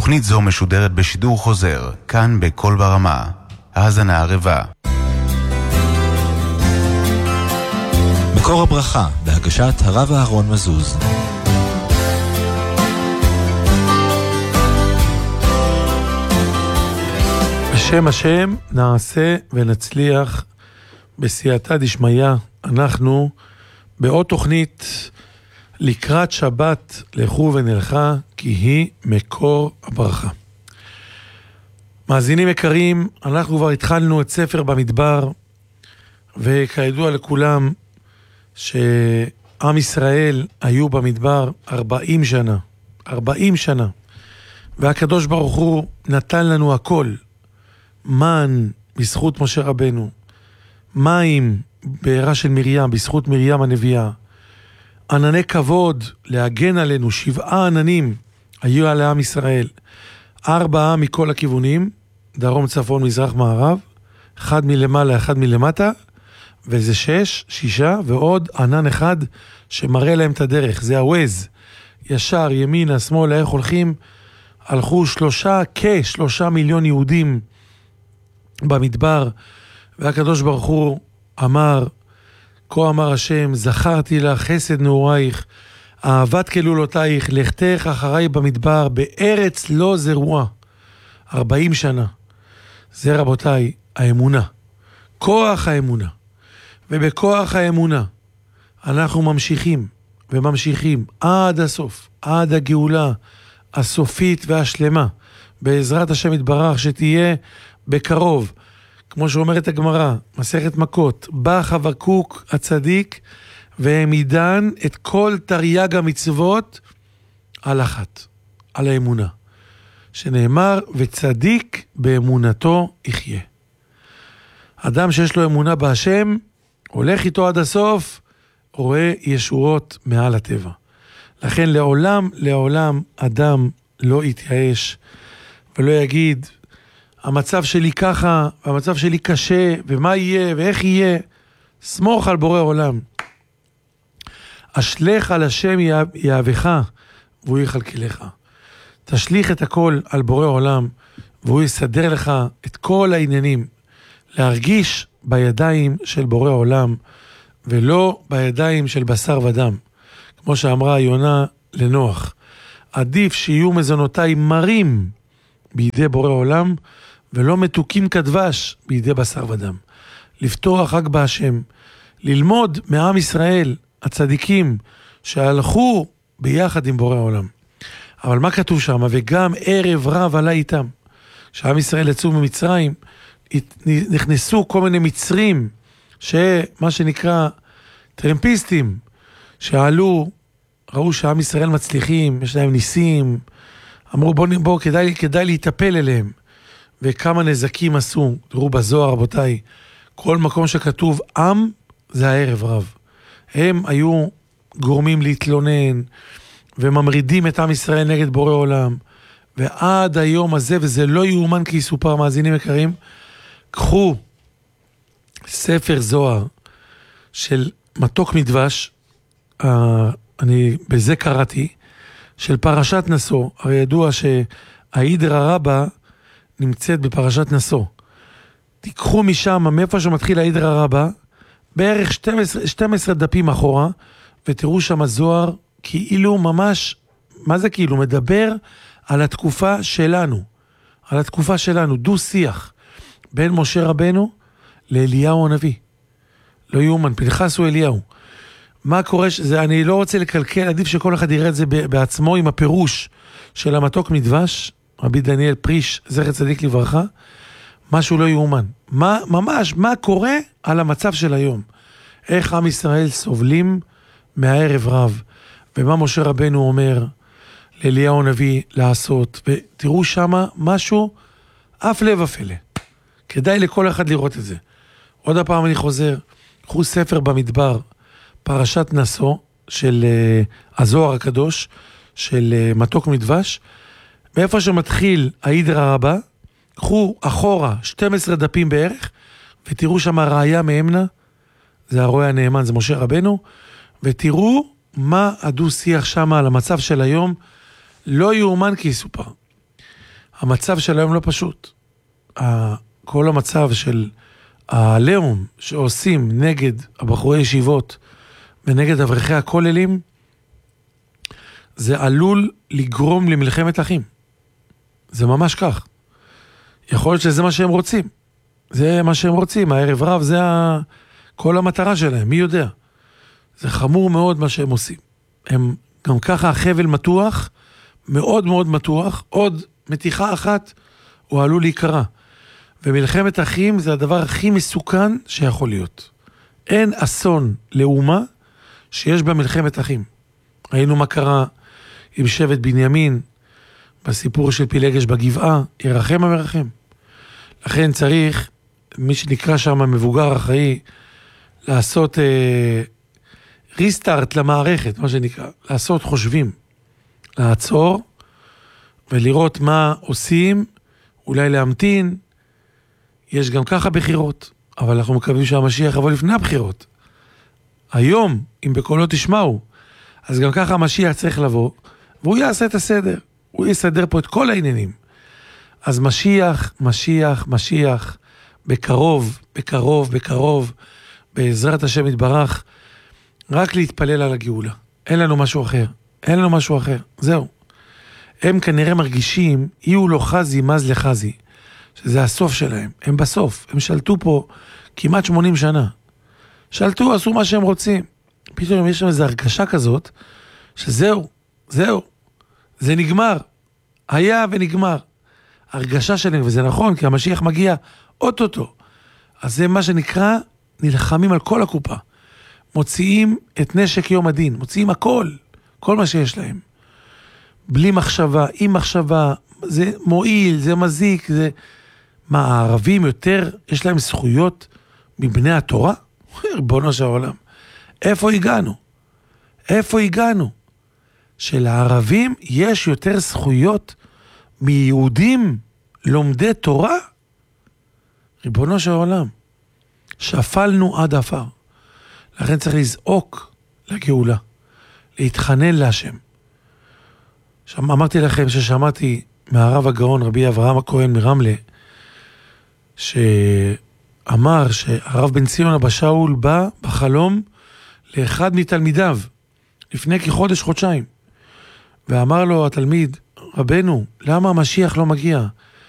תוכנית זו משודרת בשידור חוזר, כאן בכל ברמה. האזנה ערבה. מקור הברכה, בהגשת הרב אהרון מזוז. בשם השם נעשה ונצליח בסייעתא דשמיא. אנחנו בעוד תוכנית לקראת שבת לכו ונלכה, כי היא מקור הברכה. מאזינים יקרים, אנחנו כבר התחלנו את ספר במדבר, וכידוע לכולם שעם ישראל היו במדבר 40 שנה, 40 שנה, והקדוש ברוך הוא נתן לנו הכל, מן בזכות משה רבנו, מים בעירה של מרים בזכות מרים הנביאה, ענני כבוד להגן עלינו, 7 עננים היו על עם ישראל, 4 מכל הכיוונים, דרום, צפון, מזרח, מערב, 1 מלמעלה, 1 מלמטה, וזה 6, ועוד ענן אחד שמראה להם את הדרך, זה הוויז, ישר, ימינה, שמאלה, איך הולכים, הלכו כ3 מיליון יהודים במדבר, והקדוש ברוך הוא אמר, כה אמר השם, זכרתי לך חסד נעורייך, אהבת כלולותייך, לכתך אחריי במדבר, בארץ לא זרועה, 40 שנה. זה רבותיי, האמונה, כוח האמונה, ובכוח האמונה אנחנו ממשיכים וממשיכים עד הסוף, עד הגאולה הסופית והשלמה, בעזרת השם יתברך, שתהיה בקרוב, כמו שאומרת הגמרא, מסכת מכות, בא חבקוק הצדיק והעמידן את כל תרי"ג המצוות על אחת, על האמונה, שנאמר וצדיק באמונתו יחיה. אדם שיש לו אמונה בהשם, הולך איתו עד הסוף, רואה ישועות מעל הטבע. לכן לעולם אדם לא יתייאש ולא יגיד, המצב שלי ככה, והמצב שלי קשה, ומה יהיה, ואיך יהיה. סמוך על בורא עולם. אשלך על השם יאהבך, והוא יכלכלך. תשליך את הכל על בורא עולם, והוא יסדר לך את כל העניינים. להרגיש בידיים של בורא עולם, ולא בידיים של בשר ודם. כמו שאמרה יונה לנוח, עדיף שיהיו מזונותיי מרים בידי בורא עולם, ולא מתוקים כדבש בידי בשר ודם. לפתוח רק בהשם, ללמוד מעם ישראל, הצדיקים, שהלכו ביחד עם בורא עולם. אבל מה כתוב שם? וגם ערב רב עלה איתם. כשעם ישראל יצאו ממצרים, נכנסו כל מיני מצרים, שמה שנקרא טרמפיסטים, שעלו, ראו שעם ישראל מצליחים, יש להם ניסים, אמרו בוא כדאי להיטפל אליהם, וכמה נזקים עשו. תראו בזוהר רבותיי, כל מקום שכתוב עם זה הערב רב. הם היו גורמים להתלונן, וממרידים את עם ישראל נגד בורא עולם, ועד היום הזה, וזה לא יאומן כי יסופר, מאזינים יקרים, קחו ספר זוהר של מתוק מדבש, אני בזה קראתי, של פרשת נשוא. הרי ידוע שההידרא רבה נמצאת בפרשת נשוא. תיקחו משם, מאיפה שמתחיל ההידרא רבה, בערך 12 דפים אחורה, ותראו שם זוהר כאילו ממש, מה זה כאילו? מדבר על התקופה שלנו, על התקופה שלנו, דו שיח, בין משה רבנו לאליהו הנביא. לא יאומן, פנחס הוא אליהו. מה קורה? אני לא רוצה לקלקל, עדיף שכל אחד יראה את זה בעצמו עם הפירוש של המתוק מדבש, רבי דניאל פריש, זכר צדיק לברכה, משהו לא יאומן. ממש, מה קורה על המצב של היום? איך עם ישראל סובלים מהערב רב, ומה משה רבנו אומר לאליהו הנביא לעשות, ותראו שמה משהו, אף לב אפלה. כדאי לכל אחד לראות את זה. עוד הפעם אני חוזר, קחו ספר במדבר, פרשת נשוא של הזוהר הקדוש, של מתוק מדבש, מאיפה שמתחיל ההידרא רבה, קחו אחורה 12 דפים בערך, ותראו שם ראיה מאמנה, זה הרועה הנאמן, זה משה רבנו, ותראו מה הדו שיח שם על המצב של היום, לא יאומן כי יסופר. המצב של היום לא פשוט. כל המצב של הלאום שעושים נגד הבחורי ישיבות ונגד אברכי הכוללים, זה עלול לגרום למלחמת אחים. זה ממש כך. יכול להיות שזה מה שהם רוצים. זה מה שהם רוצים. הערב רב זה כל המטרה שלהם, מי יודע. זה חמור מאוד מה שהם עושים. הם גם ככה החבל מתוח, מאוד מאוד מתוח, עוד מתיחה אחת הוא עלול להיקרא. ומלחמת אחים זה הדבר הכי מסוכן שיכול להיות. אין אסון לאומה שיש בה מלחמת אחים. ראינו מה קרה עם שבט בנימין, בסיפור של פילגש בגבעה, ירחם המרחם. לכן צריך, מי שנקרא שם מבוגר אחראי, לעשות ריסטארט למערכת, מה שנקרא, לעשות חושבים, לעצור ולראות מה עושים, אולי להמתין. יש גם ככה בחירות, אבל אנחנו מקווים שהמשיח יבוא לפני הבחירות. היום, אם בקולות תשמעו, אז גם ככה המשיח צריך לבוא, והוא יעשה את הסדר, הוא יסדר פה את כל העניינים. אז משיח, משיח, משיח, בקרוב, בקרוב, בקרוב, בעזרת השם יתברך, רק להתפלל על הגאולה. אין לנו משהו אחר, אין לנו משהו אחר, זהו. הם כנראה מרגישים, יהיו לו חזי, מז לחזי, שזה הסוף שלהם, הם בסוף, הם שלטו פה כמעט 80 שנה. שלטו, עשו מה שהם רוצים. פתאום יש שם איזו הרגשה כזאת, שזהו, זהו, זה נגמר. היה ונגמר. הרגשה שלהם, וזה נכון, כי המשיח מגיע אוטוטו. אז זה מה שנקרא, נלחמים על כל הקופה. מוציאים את נשק יום הדין, מוציאים הכל, כל מה שיש להם. בלי מחשבה, עם מחשבה, זה מועיל, זה מזיק, זה... מה, הערבים יותר, יש להם זכויות מבני התורה? ריבונו של העולם. איפה הגענו? איפה הגענו? שלערבים יש יותר זכויות מיהודים לומדי תורה? ריבונו של העולם. שפלנו עד עפר. לכן צריך לזעוק לגאולה, להתחנן להשם. אמרתי לכם ששמעתי מהרב הגאון רבי אברהם הכהן מרמלה, שאמר שהרב בן ציון אבא שאול בא בחלום לאחד מתלמידיו, לפני כחודש, חודשיים, ואמר לו התלמיד, רבנו, למה המשיח לא מגיע?